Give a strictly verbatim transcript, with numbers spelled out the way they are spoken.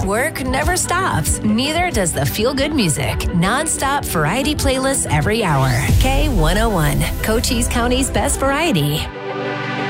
Work never stops. Neither does the feel-good music. Non-stop variety playlists every hour. K one oh one, Cochise County's best variety.